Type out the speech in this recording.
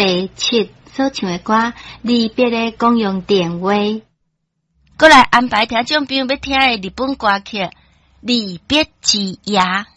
第7所唱的歌，离别的公用电话。 过来安排听众朋友要听的日本歌曲《离别之夜》。